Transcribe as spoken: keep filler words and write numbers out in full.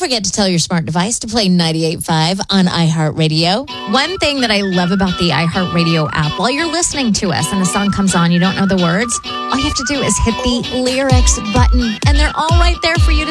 forget to tell your smart device to play ninety-eight point five on iHeartRadio. One thing that I love about the iHeartRadio app, while you're listening to us and a song comes on, you don't know the words, all you have to do is hit the lyrics button, and they're all right there for you to